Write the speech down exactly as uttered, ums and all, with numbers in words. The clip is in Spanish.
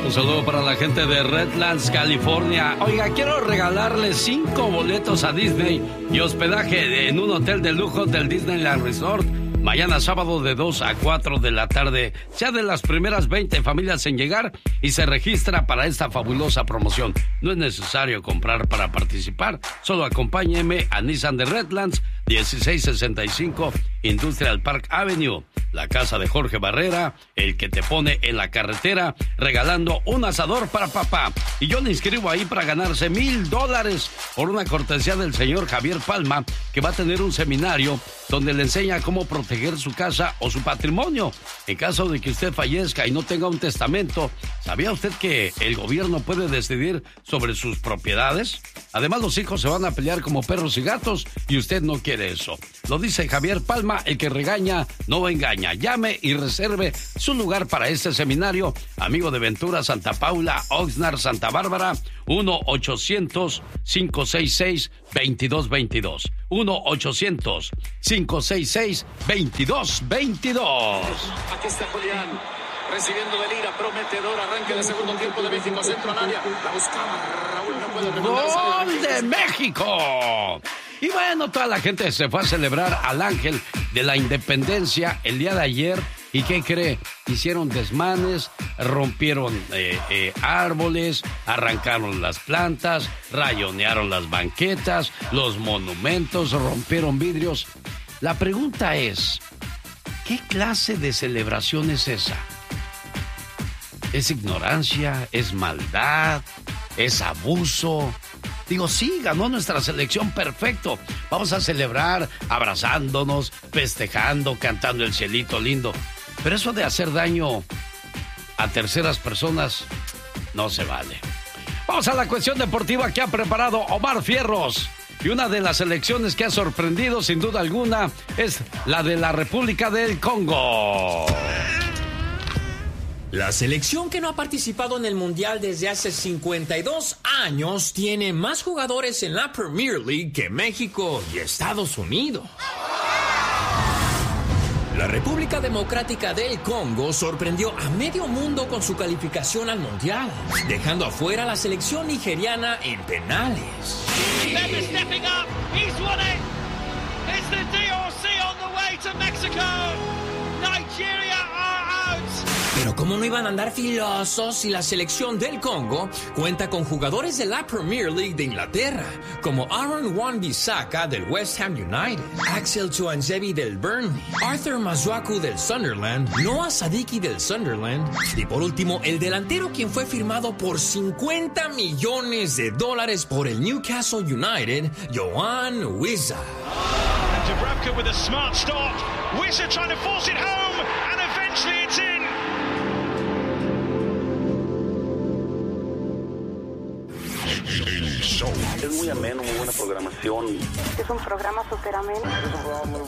Un saludo para la gente de Redlands, California. Oiga, quiero regalarles cinco boletos a Disney y hospedaje en un hotel de lujo del Disneyland Resort. Mañana sábado de dos a cuatro de la tarde. Sea de las primeras veinte familias en llegar y se registra para esta fabulosa promoción. No es necesario comprar para participar. Solo acompáñeme a Nissan de Redlands, dieciséis sesenta y cinco Industrial Park Avenue. La casa de Jorge Barrera, el que te pone en la carretera, regalando un asador para papá. Y yo le inscribo ahí para ganarse mil dólares por una cortesía del señor Javier Palma, que va a tener un seminario donde le enseña cómo proteger su casa o su patrimonio. En caso de que usted fallezca y no tenga un testamento, ¿sabía usted que el gobierno puede decidir sobre sus propiedades? Además, los hijos se van a pelear como perros y gatos y usted no quiere eso. Lo dice Javier Palma, el que regaña no engaña. Llame y reserve su lugar para este seminario. Amigo de Ventura, Santa Paula, Oxnard, Santa Bárbara, uno ochocientos, cinco seis seis, veintidós veintidós. uno ochocientos, cinco seis seis, veintidós veintidós. Aquí está Julián, recibiendo de Lira, prometedor, arranque de segundo tiempo de México, centro al área, la buscaba, Raúl no puede rematar. ¡Gol de México! Y bueno, toda la gente se fue a celebrar al Ángel de la Independencia el día de ayer. ¿Y qué cree? Hicieron desmanes, rompieron eh, eh, árboles, arrancaron las plantas, rayonearon las banquetas, los monumentos, rompieron vidrios. La pregunta es, ¿qué clase de celebración es esa? ¿Es ignorancia? ¿Es maldad? ¿Es abuso? Digo, sí, ganó nuestra selección, perfecto. Vamos a celebrar abrazándonos, festejando, cantando el cielito lindo. Pero eso de hacer daño a terceras personas no se vale. Vamos a la cuestión deportiva que ha preparado Omar Fierros. Y una de las selecciones que ha sorprendido, sin duda alguna, es la de la República del Congo. La selección, que no ha participado en el Mundial desde hace cincuenta y dos años, tiene más jugadores en la Premier League que México y Estados Unidos. La República Democrática del Congo sorprendió a medio mundo con su calificación al Mundial, dejando afuera a la selección nigeriana en penales. Pero ¿cómo no iban a andar filosos si la selección del Congo cuenta con jugadores de la Premier League de Inglaterra, como Aaron Wan-Bissaka del West Ham United, Axel Tuanzebe del Burnley, Arthur Masuaku del Sunderland, Noah Sadiki del Sunderland, y por último, el delantero quien fue firmado por cincuenta millones de dólares por el Newcastle United, Yohan Wissa. Dubravka with a smart stop, Wissa trying to force it home, and eventually it's in. Es muy ameno, muy buena programación. Es un programa súper ameno. Es un programa muy